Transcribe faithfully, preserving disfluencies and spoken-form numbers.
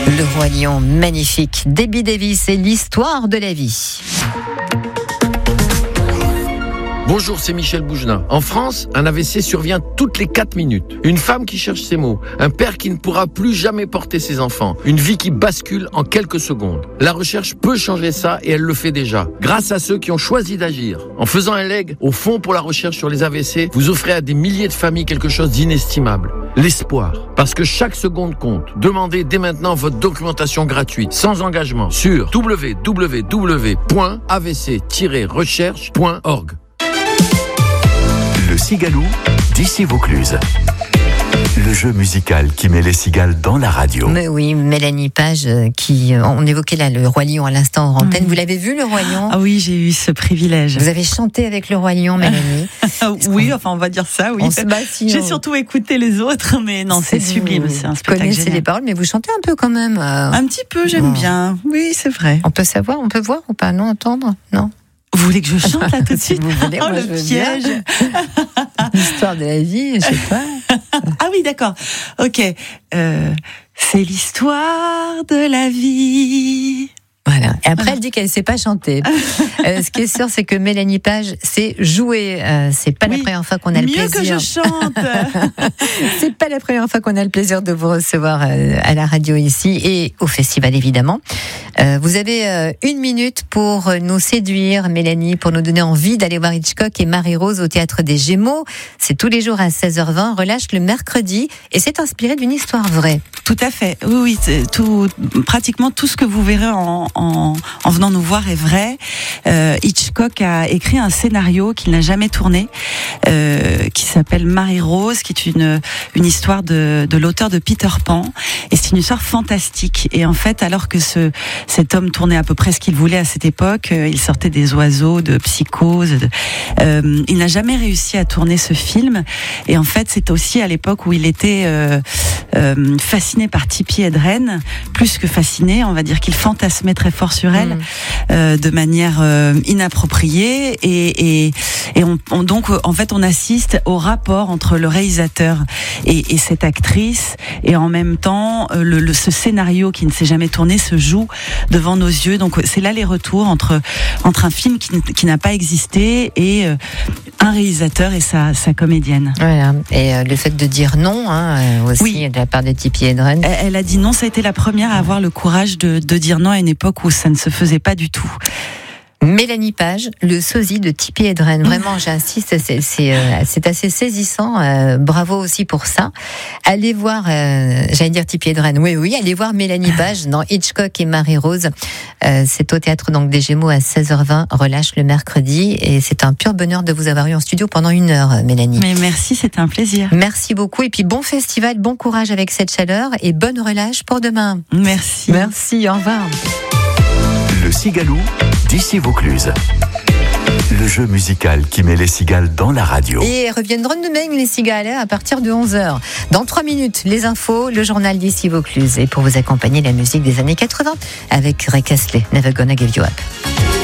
Le Roi Lion, magnifique. Debbie Davis et l'histoire de la vie. Bonjour, c'est Michel Boujna. En France, un A V C survient toutes les quatre minutes. Une femme qui cherche ses mots. Un père qui ne pourra plus jamais porter ses enfants. Une vie qui bascule en quelques secondes. La recherche peut changer ça et elle le fait déjà. Grâce à ceux qui ont choisi d'agir. En faisant un leg au Fonds pour la recherche sur les A V C, vous offrez à des milliers de familles quelque chose d'inestimable. L'espoir. Parce que chaque seconde compte. Demandez dès maintenant votre documentation gratuite, sans engagement, sur w w w point a v c tiret recherche point org. Le Cigalou d'ici Vaucluse. Le jeu musical qui met les cigales dans la radio. Mais oui, Mélanie Page, qui, on évoquait là le Roi Lion à l'instant en antenne. Mmh. Vous l'avez vu, le Roi Lion ? Ah oui, j'ai eu ce privilège. Vous avez chanté avec le Roi Lion, Mélanie ? Oui, enfin on va dire ça, oui. On se bat, si j'ai on... surtout écouté les autres, mais non, c'est, c'est sublime, c'est un spectacle connaissez génial. Les paroles, mais vous chantez un peu quand même. Euh... Un petit peu, j'aime oh. bien. Oui, c'est vrai. On peut savoir, on peut voir ou pas ? Non, entendre ? Non. Vous voulez que je chante là tout de suite ? Si vous voulez, oh, moi, le je piège. L'histoire de la vie, je sais pas. Ah oui, d'accord. Ok. Euh, c'est l'histoire de la vie. Voilà. Et après, elle dit qu'elle ne sait pas chanter. euh, ce qui est sûr, c'est que Mélanie Page sait jouer. Euh, c'est pas oui, la première fois qu'on a le plaisir. Mieux que je chante. C'est pas la première fois qu'on a le plaisir de vous recevoir euh, à la radio ici et au festival, évidemment. Euh, vous avez euh, une minute pour nous séduire, Mélanie, pour nous donner envie d'aller voir Hitchcock et Marie-Rose au Théâtre des Gémeaux. C'est tous les jours à seize heures vingt, relâche le mercredi, et c'est inspiré d'une histoire vraie. Tout à fait. Oui, oui, c'est tout, pratiquement tout ce que vous verrez en, en, en venant nous voir est vrai. Euh, Hitchcock a écrit un scénario qu'il n'a jamais tourné, euh, qui s'appelle Marie-Rose, qui est une, une histoire de, de l'auteur de Peter Pan, et c'est une histoire fantastique. Et en fait, alors que ce cet homme tournait à peu près ce qu'il voulait à cette époque, euh, il sortait des oiseaux, de Psychose, de, euh, il n'a jamais réussi à tourner ce film. Et en fait, c'est aussi à l'époque où il était euh, euh, fasciné par Tippi Hedren, plus que fasciné, on va dire qu'il fantasmait très fort sur elle, mmh. euh, de manière euh, inappropriée. Et, et, et on, on, donc, en fait, on assiste au rapport entre le réalisateur et, et cette actrice, et en même temps, le, le, ce scénario qui ne s'est jamais tourné se joue devant nos yeux. Donc c'est l'aller-retour entre entre un film qui, qui n'a pas existé et euh, un réalisateur et sa, sa comédienne. Voilà. Et euh, le fait de dire non, hein, aussi oui. de la part de Tippi Hedren. Elle, elle a dit non. Ça a été la première à avoir le courage de, de dire non à une époque où ça ne se faisait pas du tout. Mélanie Page, le sosie de Tippi Hedren. Vraiment, j'insiste, c'est, c'est, euh, c'est assez saisissant. Euh, bravo aussi pour ça. Allez voir, euh, j'allais dire Tippi Hedren, oui, oui, allez voir Mélanie Page dans Hitchcock et Marie-Rose. Euh, c'est au Théâtre donc, des Gémeaux à seize heures vingt, relâche le mercredi. Et c'est un pur bonheur de vous avoir eu en studio pendant une heure, Mélanie. Mais merci, c'était un plaisir. Merci beaucoup. Et puis bon festival, bon courage avec cette chaleur et bonne relâche pour demain. Merci. Merci, au revoir. Le Cigalou d'ici Vaucluse. Le jeu musical qui met les cigales dans la radio. Et reviendront demain les cigales à partir de onze heures. Dans trois minutes, les infos, le journal d'ici Vaucluse. Et pour vous accompagner, la musique des années quatre-vingts avec Rick Astley, Never Gonna Give You Up.